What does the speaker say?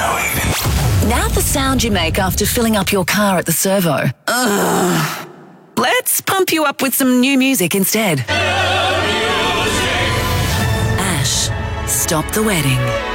Now the sound you make after filling up your car at the servo. Ugh. Let's pump you up with some new music instead. Ash, Stop the Wedding.